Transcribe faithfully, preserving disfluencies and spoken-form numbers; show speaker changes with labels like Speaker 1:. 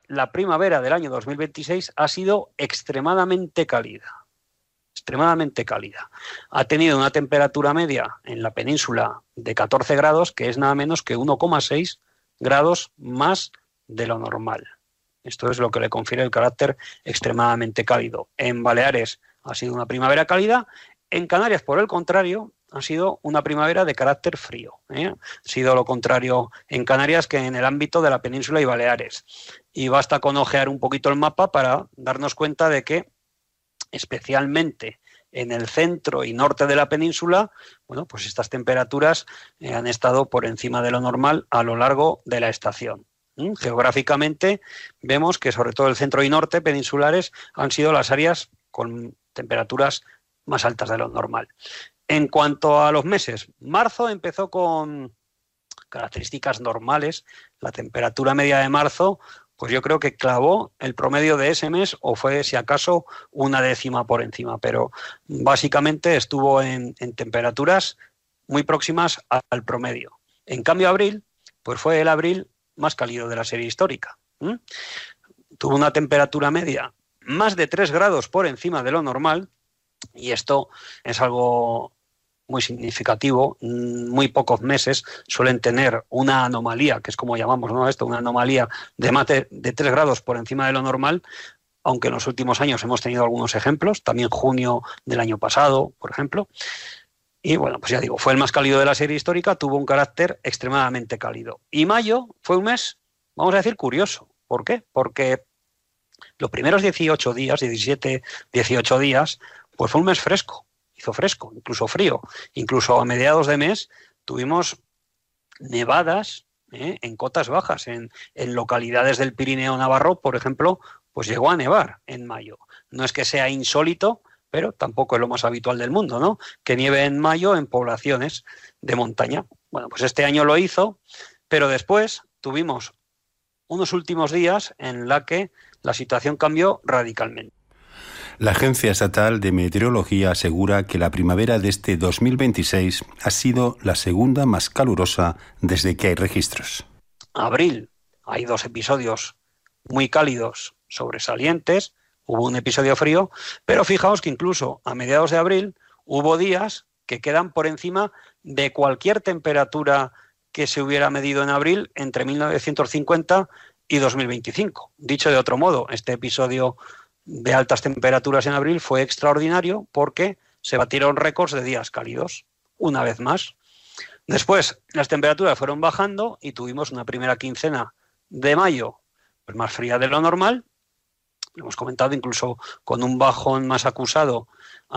Speaker 1: la primavera del año dos mil veintiséis ha sido extremadamente cálida. extremadamente cálida. Ha tenido una temperatura media en la península de catorce grados, que es nada menos que uno coma seis grados más de lo normal. Esto es lo que le confiere el carácter extremadamente cálido. En Baleares ha sido una primavera cálida, en Canarias, por el contrario, ha sido una primavera de carácter frío, ¿eh? Ha sido lo contrario en Canarias que en el ámbito de la península y Baleares. Y basta con ojear un poquito el mapa para darnos cuenta de que, especialmente en el centro y norte de la península, bueno, pues estas temperaturas eh, han estado por encima de lo normal a lo largo de la estación. ¿Mm? Geográficamente vemos que sobre todo el centro y norte peninsulares han sido las áreas con temperaturas más altas de lo normal. En cuanto a los meses, marzo empezó con características normales. La temperatura media de marzo, pues yo creo que clavó el promedio de ese mes o fue, si acaso, una décima por encima, pero básicamente estuvo en, en temperaturas muy próximas al promedio. En cambio, abril, pues fue el abril más cálido de la serie histórica. ¿Mm? Tuvo una temperatura media más de tres grados por encima de lo normal, y esto es algo muy significativo. Muy pocos meses suelen tener una anomalía, que es como llamamos, ¿no?, esto, una anomalía de más de, de tres grados por encima de lo normal, aunque en los últimos años hemos tenido algunos ejemplos, también junio del año pasado, por ejemplo. Y bueno, pues ya digo, fue el más cálido de la serie histórica, tuvo un carácter extremadamente cálido. Y mayo fue un mes, vamos a decir, curioso. ¿Por qué? Porque los primeros dieciocho días, diecisiete, dieciocho días, pues fue un mes fresco. Hizo fresco, incluso frío. Incluso a mediados de mes tuvimos nevadas ¿eh? en cotas bajas. En, en localidades del Pirineo Navarro, por ejemplo, pues llegó a nevar en mayo. No es que sea insólito, pero tampoco es lo más habitual del mundo, ¿no?, que nieve en mayo en poblaciones de montaña. Bueno, pues este año lo hizo, pero después tuvimos unos últimos días en la que la situación cambió radicalmente.
Speaker 2: La Agencia Estatal de Meteorología asegura que la primavera de este dos mil veintiséis ha sido la segunda más calurosa desde que hay registros.
Speaker 1: Abril, hay dos episodios muy cálidos sobresalientes, hubo un episodio frío, pero fijaos que incluso a mediados de abril hubo días que quedan por encima de cualquier temperatura que se hubiera medido en abril entre mil novecientos cincuenta y dos mil veinticinco. Dicho de otro modo, este episodio de altas temperaturas en abril fue extraordinario porque se batieron récords de días cálidos, una vez más. Después las temperaturas fueron bajando y tuvimos una primera quincena de mayo pues más fría de lo normal. Lo hemos comentado, incluso con un bajón más acusado